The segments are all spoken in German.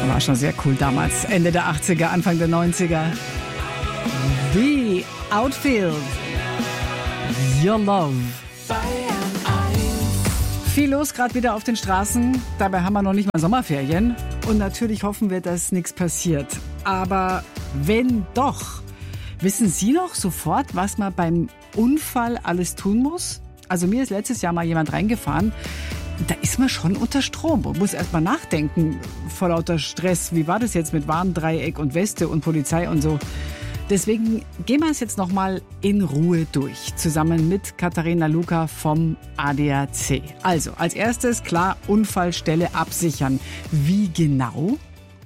War schon sehr cool damals. Ende der 80er, Anfang der 90er. The Outfield. Your Love. Viel los gerade wieder auf den Straßen. Dabei haben wir noch nicht mal Sommerferien. Und natürlich hoffen wir, dass nichts passiert. Aber wenn doch, wissen Sie noch sofort, was man beim Unfall alles tun muss? Also mir ist letztes Jahr mal jemand reingefahren. Da ist man schon unter Strom und muss erst mal nachdenken vor lauter Stress. Wie war das jetzt mit Warndreieck und Weste und Polizei und so? Deswegen gehen wir es jetzt noch mal in Ruhe durch, zusammen mit Katharina Luca vom ADAC. Also, als erstes, klar, Unfallstelle absichern. Wie genau?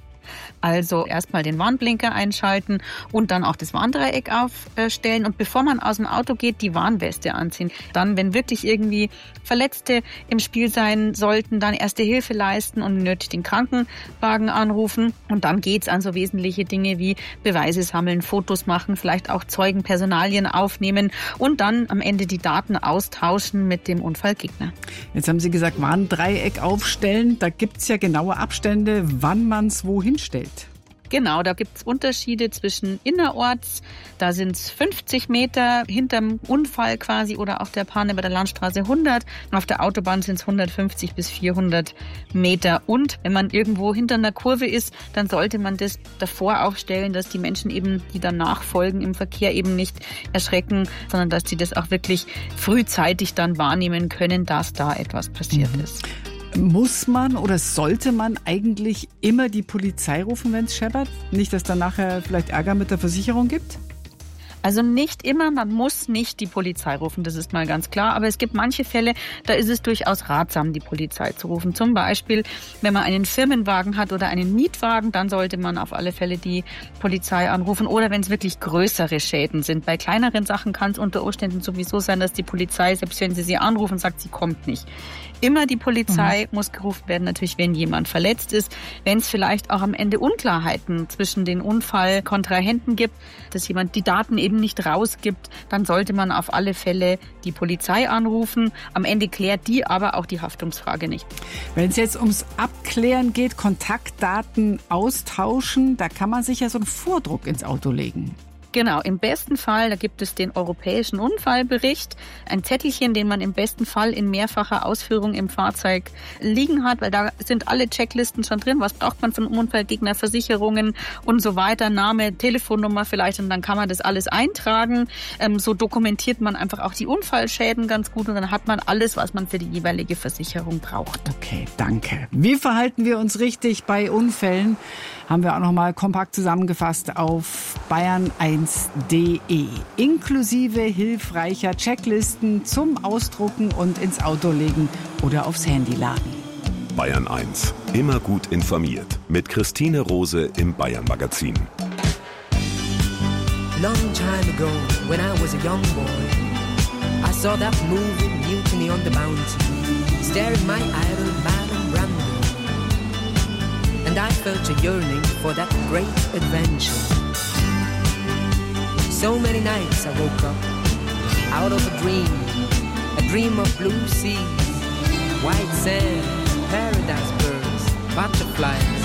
Also erstmal den Warnblinker einschalten und dann auch das Warndreieck aufstellen. Und bevor man aus dem Auto geht, die Warnweste anziehen. Dann, wenn wirklich irgendwie Verletzte im Spiel sein sollten, dann Erste Hilfe leisten und nötig den Krankenwagen anrufen. Und dann geht's an so wesentliche Dinge wie Beweise sammeln, Fotos machen, vielleicht auch Zeugenpersonalien aufnehmen und dann am Ende die Daten austauschen mit dem Unfallgegner. Jetzt haben Sie gesagt, Warndreieck aufstellen. Da gibt's ja genaue Abstände, wann man's wohin stellt. Genau, da gibt's Unterschiede zwischen innerorts, da sind's 50 Meter hinterm Unfall quasi oder auf der Panne bei der Landstraße 100. Auf der Autobahn sind's 150 bis 400 Meter. Und wenn man irgendwo hinter einer Kurve ist, dann sollte man das davor aufstellen, dass die Menschen eben, die danach folgen im Verkehr, eben nicht erschrecken, sondern dass sie das auch wirklich frühzeitig dann wahrnehmen können, dass da etwas passiert ist. Muss man oder sollte man eigentlich immer die Polizei rufen, wenn es scheppert? Nicht, dass dann nachher vielleicht Ärger mit der Versicherung gibt? Also nicht immer, man muss nicht die Polizei rufen, das ist mal ganz klar. Aber es gibt manche Fälle, da ist es durchaus ratsam, die Polizei zu rufen. Zum Beispiel, wenn man einen Firmenwagen hat oder einen Mietwagen, dann sollte man auf alle Fälle die Polizei anrufen. Oder wenn es wirklich größere Schäden sind. Bei kleineren Sachen kann es unter Umständen sowieso sein, dass die Polizei, selbst wenn sie anrufen, sagt, sie kommt nicht. Immer die Polizei muss gerufen werden, natürlich, wenn jemand verletzt ist. Wenn es vielleicht auch am Ende Unklarheiten zwischen den Unfallkontrahenten gibt, dass jemand die Daten eben nicht rausgibt, dann sollte man auf alle Fälle die Polizei anrufen. Am Ende klärt die aber auch die Haftungsfrage nicht. Wenn es jetzt ums Abklären geht, Kontaktdaten austauschen, da kann man sich ja so einen Vordruck ins Auto legen. Genau, im besten Fall, da gibt es den europäischen Unfallbericht, ein Zettelchen, den man im besten Fall in mehrfacher Ausführung im Fahrzeug liegen hat, weil da sind alle Checklisten schon drin. Was braucht man von Unfallgegner, Versicherungen und so weiter, Name, Telefonnummer vielleicht, und dann kann man das alles eintragen. So dokumentiert man einfach auch die Unfallschäden ganz gut und dann hat man alles, was man für die jeweilige Versicherung braucht. Okay, danke. Wie verhalten wir uns richtig bei Unfällen? Haben wir auch noch mal kompakt zusammengefasst auf bayern1.de. Inklusive hilfreicher Checklisten zum Ausdrucken und ins Auto legen oder aufs Handy laden. Bayern 1. Immer gut informiert. Mit Christine Rose im Bayern Magazin. Long time ago, when I was a young boy, I saw that movie Mutiny on the Bounty, staring my idol Marlon Brando. And I felt a yearning for that great adventure. So many nights I woke up out of a dream of blue seas, white sand, paradise birds, butterflies.